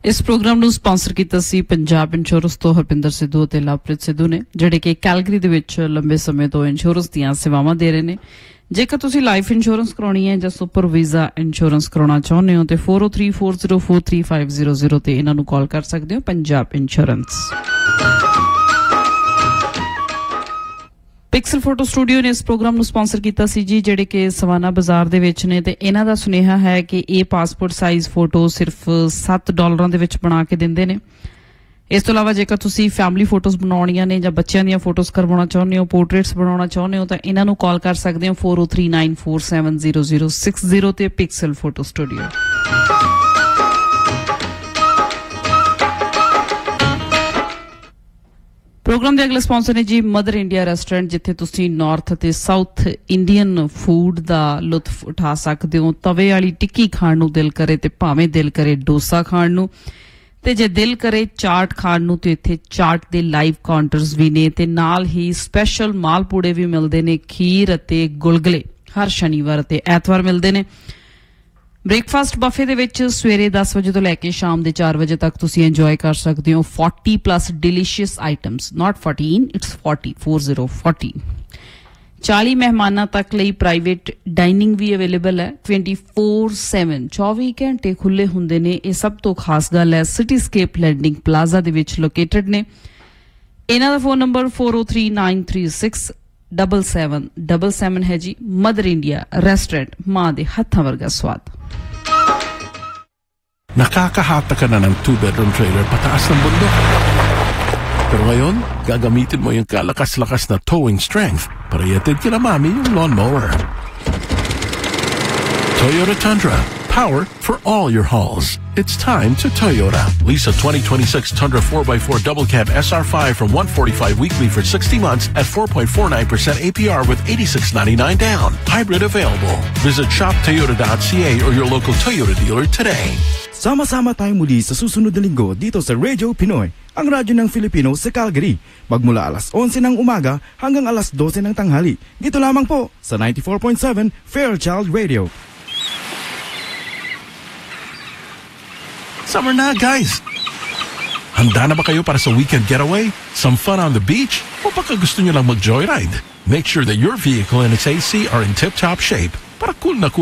ਇਸ ਪ੍ਰੋਗਰਾਮ ਨੂੰ ਸਪਾਂਸਰ ਕੀਤਾ ਸੀ ਪੰਜਾਬ ਇੰਸ਼ੋਰੈਂਸ ਤੋਂ ਹਰਪਿੰਦਰ ਸਿੱਧੂ ਅਤੇ ਲਵਪ੍ਰੀਤ ਸਿੱਧੂ ਨੇ, ਜਿਹੜੇ ਕਿ ਕੈਲਗਰੀ ਦੇ ਵਿੱਚ ਲੰਬੇ ਸਮੇਂ ਤੋਂ ਇੰਸ਼ੋਰੈਂਸ ਦੀਆਂ ਸੇਵਾਵਾਂ ਦੇ ਰਹੇ ਨੇ। ਜੇਕਰ ਤੁਸੀਂ ਲਾਈਫ ਇੰਸ਼ੋਰੈਂਸ ਕਰਾਉਣੀ ਹੈ ਜਾਂ ਸੁਪਰ ਵੀਜ਼ਾ ਇੰਸ਼ੋਰੈਂਸ ਕਰਾਉਣਾ ਚਾਹੁੰਦੇ ਹੋ ਤੇ 4034043500 ਤੇ ਇਹਨਾਂ ਨੂੰ ਕਾਲ ਕਰ ਸਕਦੇ ਹੋ। Punjab insurance. Pixel photo studio ਨੇ ਇਸ ਪ੍ਰੋਗਰਾਮ ਨੂੰ ਸਪਾਂਸਰ ਕੀਤਾ ਸੀ ਜੀ, ਜਿਹੜੇ ਕਿ ਸਵਾਨਾ ਬਾਜ਼ਾਰ ਦੇ ਵਿੱਚ ਨੇ, ਤੇ ਇਹਨਾਂ ਦਾ ਸੁਨੇਹਾ ਹੈ ਕਿ ਇਹ ਪਾਸਪੋਰਟ ਸਾਈਜ਼ ਫੋਟੋ ਸਿਰਫ $7 ਦੇ ਵਿੱਚ ਬਣਾ ਕੇ ਦਿੰਦੇ ਨੇ। ਇਸ ਤੋਂ ਇਲਾਵਾ ਜੇਕਰ ਤੁਸੀਂ ਫੈਮਿਲੀ ਫੋਟੋਜ਼ ਬਣਾਉਣੀਆਂ ਨੇ ਜਾਂ ਬੱਚਿਆਂ ਦੀਆਂ ਫੋਟੋਜ਼ ਕਰਵਾਉਣਾ ਚਾਹੁੰਦੇ ਹੋ, ਪੋਰਟਰੇਟਸ ਬਣਾਉਣਾ ਚਾਹੁੰਦੇ ਹੋ, ਤਾਂ ਇਹਨਾਂ ਨੂੰ ਕਾਲ ਕਰ ਸਕਦੇ ਹੋ 4039470060 ਤੇ ਪਿਕਸਲ ਫੋਟੋ ਸਟੂਡੀਓ। ਪ੍ਰੋਗਰਾਮ ਦੇ ਅਗਲੇ ਸਪਾਂਸਰ ਨੇ ਜੀ ਮਦਰ ਇੰਡੀਆ ਰੈਸਟੋਰੈਂਟ, ਜਿੱਥੇ ਤੁਸੀਂ ਨਾਰਥ ਅਤੇ ਸਾਊਥ ਇੰਡੀਅਨ ਫੂਡ ਦਾ ਲੁਤਫ ਉਠਾ ਸਕਦੇ ਹੋ। ਤਵੇ ਵਾਲੀ ਟਿੱਕੀ ਖਾਣ ਨੂੰ ਦਿਲ ਕਰੇ ਤੇ ਭਾਵੇਂ ਦਿਲ ਕਰੇ ਡੋਸਾ ਖਾਣ ਨੂੰ, ਤੇ ਜੇ ਦਿਲ ਕਰੇ ਚਾਟ ਖਾਣ ਨੂੰ ਤੇ ਇੱਥੇ ਚਾਟ ਦੇ ਲਾਈਵ ਕਾਊਂਟਰਸ ਵੀ ਨੇ, ਤੇ ਨਾਲ ਹੀ ਸਪੈਸ਼ਲ ਮਾਲਪੂੜੇ ਵੀ ਮਿਲਦੇ ਨੇ। ਖੀਰ ਅਤੇ ਗੁਲਗਲੇ ਹਰ ਸ਼ਨੀਵਾਰ ਅਤੇ ਐਤਵਾਰ ਮਿਲਦੇ ਨੇ। ਬ੍ਰੇਕਫਾਸਟ ਬਫੇ ਦੇ ਵਿੱਚ ਸਵੇਰੇ 10 ਵਜੇ ਤੋਂ ਲੈ ਕੇ ਸ਼ਾਮ ਦੇ 4 ਵਜੇ ਤੱਕ ਤੁਸੀਂ ਇੰਜੋਏ ਕਰ ਸਕਦੇ ਹੋ 40+ ਡਿਲੀਸ਼ੀਅਸ ਆਈਟਮਸ, ਨਾਟ 14, ਇਟਸ 40 40 ਮਹਿਮਾਨਾਂ ਤੱਕ ਲਈ ਪ੍ਰਾਈਵੇਟ ਡਾਈਨਿੰਗ ਵੀ ਅਵੇਲੇਬਲ ਹੈ। 24/7 24 ਘੰਟੇ ਖੁੱਲੇ ਹੁੰਦੇ ਨੇ। ਇਹ ਸਭ ਤੋਂ ਖਾਸ ਗੱਲ ਹੈ, ਸਿਟੀਸਕੇਪ ਲੈਂਡਿੰਗ ਪਲਾਜ਼ਾ ਦੇ ਵਿੱਚ ਲੋਕੇਟਡ ਨੇ। ਇਹਨਾਂ ਦਾ ਫੋਨ ਨੰਬਰ 4039367777 ਹੈ ਜੀ। ਮਦਰ ਇੰਡੀਆ ਰੈਸਟੋਰੈਂਟ, ਮਾਂ ਦੇ ਹੱਥਾਂ ਵਰਗਾ ਸਵਾਦ। Nakakahata ka na ng 2-bedroom trailer pataas ng bundok. Pero ngayon, gagamitin mo yung kalakas-lakas na towing strength para ihatid kina mami yung lawnmower. Toyota Tundra. Power for all your hauls. It's time to Toyota. Lease a 2026 Tundra 4x4 double cab SR5 from $145 weekly for 60 months at 4.49% APR with $86.99 down. Hybrid available. Visit shoptoyota.ca or your local Toyota dealer today. Sama-sama tayong muli sa susunod na linggo dito sa Radio Pinoy, ang radyo ng Filipino sa Calgary. Magmula alas 11 ng umaga hanggang alas 12 ng tanghali. Dito lamang po sa 94.7 Fairchild Radio. Summer na, guys! Handa na ba kayo para sa weekend getaway? Some fun on the beach? O baka gusto nyo lang mag-joyride? Make sure that your vehicle and its AC are in tip-top shape para cool na cool